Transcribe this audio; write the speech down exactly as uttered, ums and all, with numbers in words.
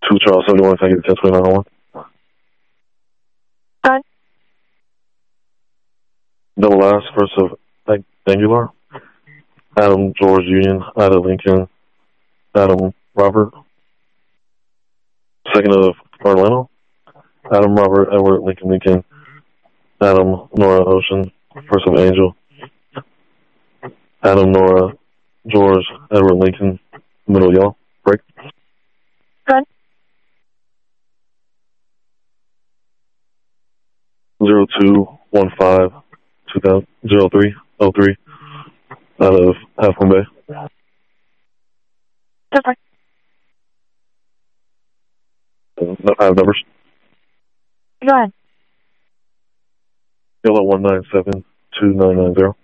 two Charles seventy-one, can I get ten twenty-nine oh one? Go ahead. Double S, first of Angular. Adam George Union, Ida Lincoln, Adam Robert. Second of Orlando. Adam Robert Edward Lincoln Lincoln. Adam Nora Ocean, first of Angel. Adam Nora George Edward Lincoln, middle yellow. Break. Go ahead. Zero two one five two thousand zero three oh three out of Half Moon Bay. Different. Uh, I have numbers. Go ahead. Yellow one nine seven two nine nine zero.